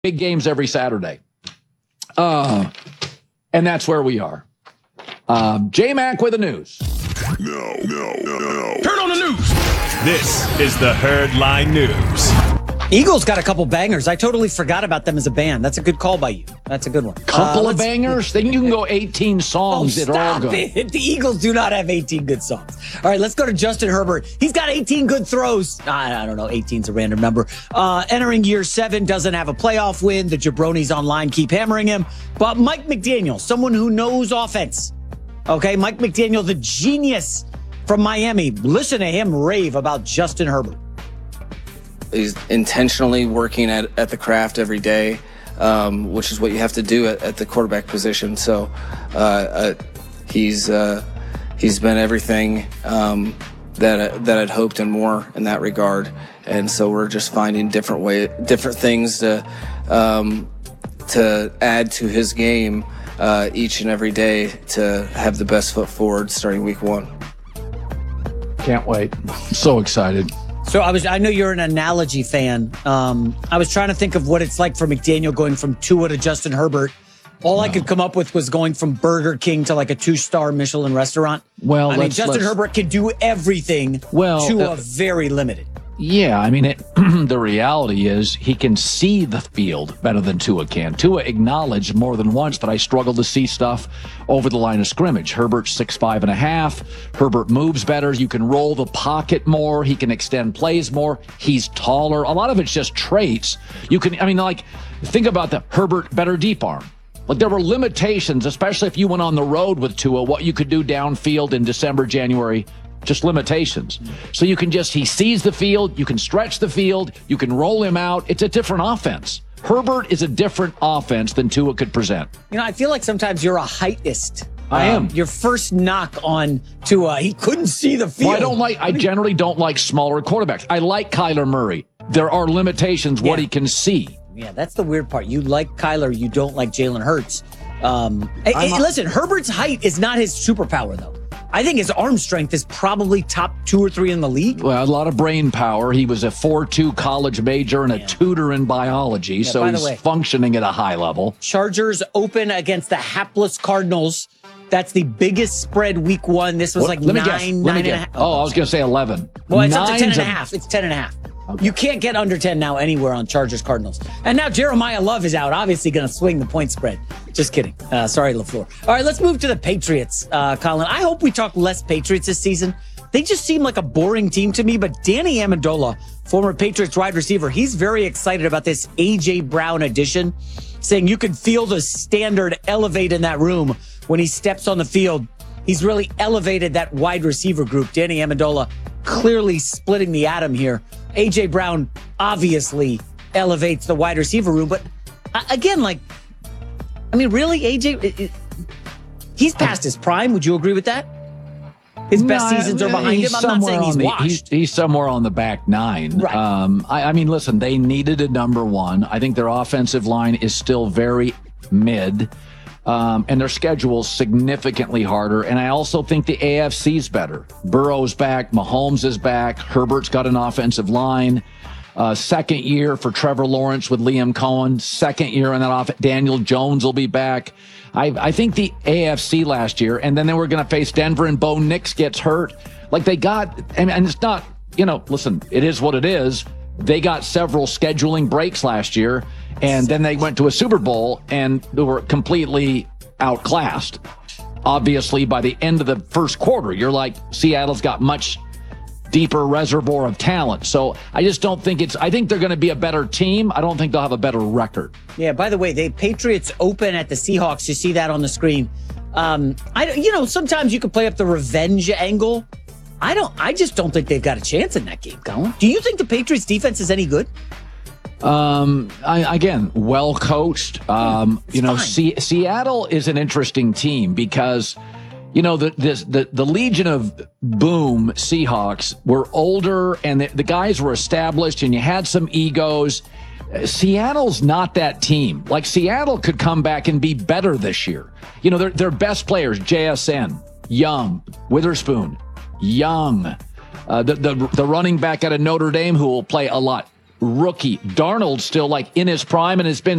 big games every Saturday. And that's where we are. J-Mac with the news. No. Turn on the news. This is the Herdline News. Eagles got a couple bangers. I totally forgot about them as a band. That's a good call by you. That's a good one. Couple of bangers? Then you can go 18 songs that are all stop good. it. The Eagles do not have 18 good songs. All right, let's go to Justin Herbert. He's got 18 good throws. I don't know. 18's a random number. Entering year 7, doesn't have a playoff win. The jabronis online keep hammering him. But Mike McDaniel, someone who knows offense. Okay, Mike McDaniel, the genius from Miami. Listen to him rave about Justin Herbert. He's intentionally working at the craft every day, which is what you have to do at the quarterback position. So he's been everything that I'd hoped and more in that regard. And so we're just finding different things to add to his game each and every day to have the best foot forward starting week 1. Can't wait. So excited. So I know you're an analogy fan. I was trying to think of what it's like for McDaniel going from Tua to Justin Herbert. All I could come up with was going from Burger King to like a 2-star Michelin restaurant. Well, I mean, Justin Herbert can do everything to a very limited. Yeah, I mean, the reality is he can see the field better than Tua can. Tua acknowledged more than once that I struggle to see stuff over the line of scrimmage. Herbert's 6'5.5". Herbert moves better. You can roll the pocket more. He can extend plays more. He's taller. A lot of it's just traits. Think about the Herbert better deep arm. Like, there were limitations, especially if you went on the road with Tua, what you could do downfield in December, January. Just limitations. So he sees the field, you can stretch the field, you can roll him out. It's a different offense. Herbert is a different offense than Tua could present. You know, I feel like sometimes you're a heightist. I am. Your first knock on Tua, he couldn't see the field. Well, I generally don't like smaller quarterbacks. I like Kyler Murray. There are limitations what he can see. Yeah, that's the weird part. You like Kyler, you don't like Jalen Hurts. Listen, Herbert's height is not his superpower, though. I think his arm strength is probably top 2 or 3 in the league. Well, a lot of brain power. He was a 4.2 college major and a tutor in biology, so he's functioning at a high level. Chargers open against the hapless Cardinals. That's the biggest spread week 1. This was Let me guess. 9.5. Oh, I was going to say 11. Well, it's up to 10.5. It's 10.5. Okay. You can't get under 10 now anywhere on Chargers Cardinals. And now Jeremiah Love is out, obviously going to swing the point spread. Just kidding. Sorry, LaFleur. All right, let's move to the Patriots, Colin. I hope we talk less Patriots this season. They just seem like a boring team to me, but Danny Amendola, former Patriots wide receiver, he's very excited about this A.J. Brown addition, saying you could feel the standard elevate in that room when he steps on the field. He's really elevated that wide receiver group. Danny Amendola clearly splitting the atom here. A.J. Brown obviously elevates the wide receiver room, but again, really, A.J., he's past his prime. Would you agree with that? His best seasons are behind him. I'm not saying he's washed. He's somewhere on the back 9. Right. Listen, they needed a number 1. I think their offensive line is still very mid. And their schedule's significantly harder. And I also think the AFC's better. Burrow's back. Mahomes is back. Herbert's got an offensive line. Second year for Trevor Lawrence with Liam Cohen. Second year in that offense. Daniel Jones will be back. I think the AFC last year, and then they were going to face Denver and Bo Nix gets hurt. And it's not, listen, it is what it is. They got several scheduling breaks last year, and then they went to a Super Bowl, and they were completely outclassed. Obviously, by the end of the first quarter, you're like, Seattle's got much deeper reservoir of talent. So I just don't think I think they're going to be a better team. I don't think they'll have a better record. Yeah, by the way, the Patriots open at the Seahawks. You see that on the screen. Sometimes you can play up the revenge angle. I just don't think they've got a chance in that game, Colin. Do you think the Patriots defense is any good? Well coached. Seattle is an interesting team because, the Legion of Boom Seahawks were older and the guys were established and you had some egos. Seattle's not that team. Like, Seattle could come back and be better this year. Their best players, JSN, Young, Witherspoon, Young, the running back out of Notre Dame who will play a lot rookie. Darnold still like in his prime and has been